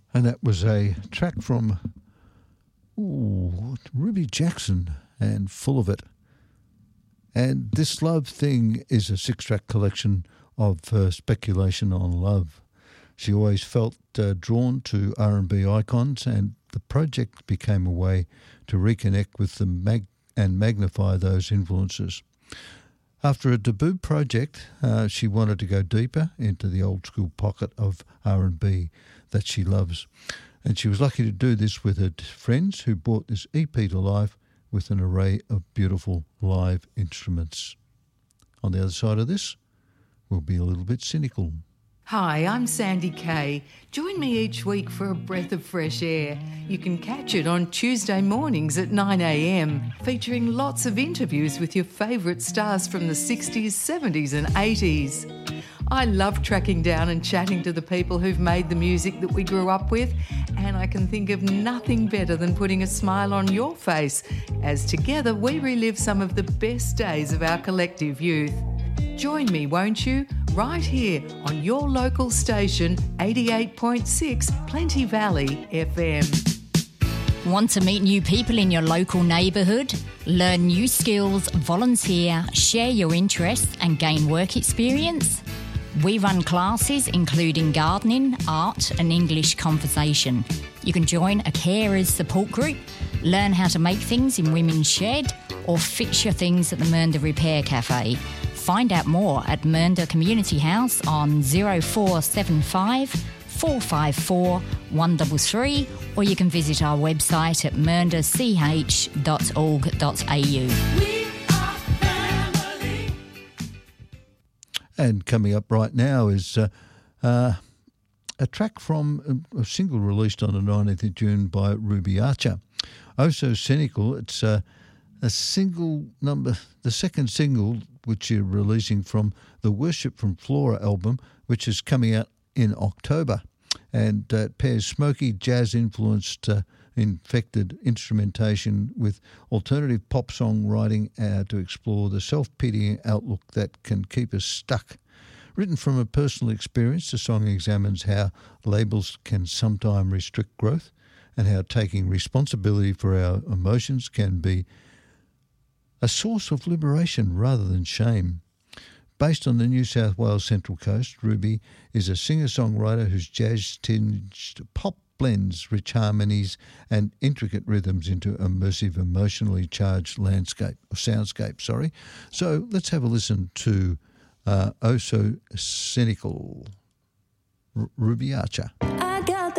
And that was a track from Ruby Jackson and Full of It. And This Love Thing is a 6-track collection of speculation on love. She always felt drawn to R&B icons, and the project became a way to reconnect with them and magnify those influences. After a debut project, she wanted to go deeper into the old school pocket of R&B that she loves. And she was lucky to do this with her friends, who brought this EP to life with an array of beautiful live instruments. On the other side of this, we'll be a little bit cynical. Hi, I'm Sandy Kay. Join me each week for a breath of fresh air. You can catch it on Tuesday mornings at 9 a.m, featuring lots of interviews with your favourite stars from the 60s, 70s and 80s. I love tracking down and chatting to the people who've made the music that we grew up with, and I can think of nothing better than putting a smile on your face as together we relive some of the best days of our collective youth. Join me, won't you? Right here on your local station, 88.6 Plenty Valley FM. Want to meet new people in your local neighbourhood? Learn new skills, volunteer, share your interests and gain work experience? We run classes including gardening, art and English conversation. You can join a carers support group, learn how to make things in Women's Shed or fix your things at the Mernda Repair Cafe. Find out more at Mernda Community House on 0475 454 133, or you can visit our website at mernda.ch.org.au. And coming up right now is a track from a single released on the 19th of June by Ruby Archer. Oh So Cynical. It's a single number, the second single which you're releasing from the Worship from Flora album, which is coming out in October. And it pairs smoky jazz-influenced infected instrumentation with alternative pop songwriting to explore the self-pitying outlook that can keep us stuck. Written from a personal experience, the song examines how labels can sometimes restrict growth and how taking responsibility for our emotions can be a source of liberation rather than shame. Based on the New South Wales Central Coast, Ruby is a singer-songwriter whose jazz-tinged pop blends rich harmonies and intricate rhythms into immersive, emotionally charged soundscape. So let's have a listen to Oh So Cynical, Ruby Archer.